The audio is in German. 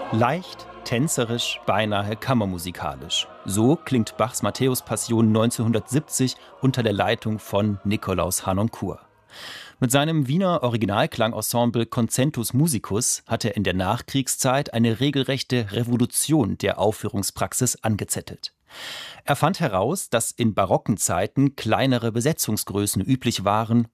Leicht, tänzerisch, beinahe kammermusikalisch. So klingt Bachs Matthäus-Passion 1970 unter der Leitung von Nikolaus Harnoncourt. Mit seinem Wiener Originalklangensemble Concentus Musicus hat er in der Nachkriegszeit eine regelrechte Revolution der Aufführungspraxis angezettelt. Er fand heraus, dass in barocken Zeiten kleinere Besetzungsgrößen üblich waren